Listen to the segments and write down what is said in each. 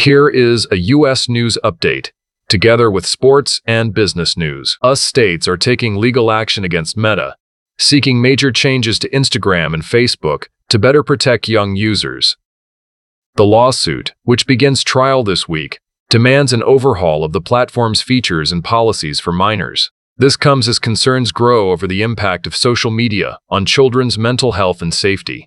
Here is a U.S. news update, together with sports and business news. US states are taking legal action against Meta, seeking major changes to Instagram and Facebook to better protect young users. The lawsuit, which begins trial this week, demands an overhaul of the platform's features and policies for minors. This comes as concerns grow over the impact of social media on children's mental health and safety.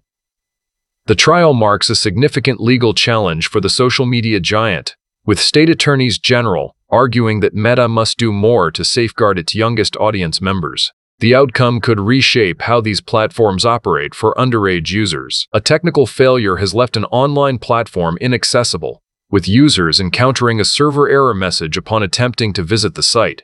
The trial marks a significant legal challenge for the social media giant, with state attorneys general arguing that Meta must do more to safeguard its youngest audience members. The outcome could reshape how these platforms operate for underage users. A technical failure has left an online platform inaccessible, with users encountering a server error message upon attempting to visit the site.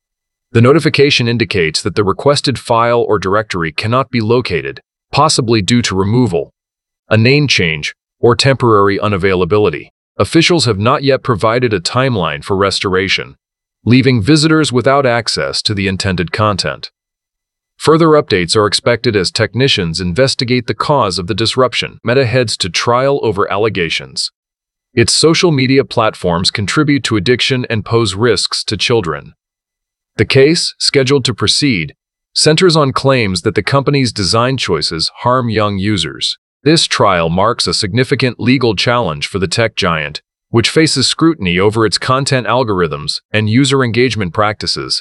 The notification indicates that the requested file or directory cannot be located, possibly due to removal, a name change, or temporary unavailability. Officials have not yet provided a timeline for restoration, leaving visitors without access to the intended content. Further updates are expected as technicians investigate the cause of the disruption. Meta heads to trial over allegations. Its social media platforms contribute to addiction and pose risks to children. The case, scheduled to proceed, centers on claims that the company's design choices harm young users. This trial marks a significant legal challenge for the tech giant, which faces scrutiny over its content algorithms and user engagement practices.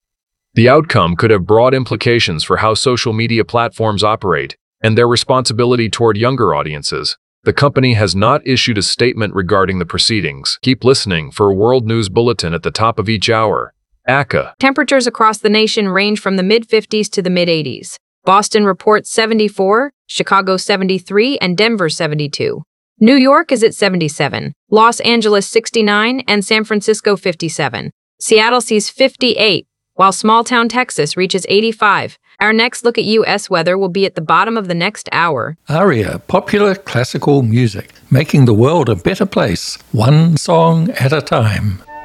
The outcome could have broad implications for how social media platforms operate and their responsibility toward younger audiences. The company has not issued a statement regarding the proceedings. Keep listening for a World News Bulletin at the top of each hour. ACA. Temperatures across the nation range from the mid-50s to the mid-80s. Boston reports 74, Chicago 73, and Denver 72. New York is at 77, Los Angeles 69, and San Francisco 57. Seattle sees 58, while small-town Texas reaches 85. Our next look at U.S. weather will be at the bottom of the next hour. ARIA, popular classical music, making the world a better place, one song at a time.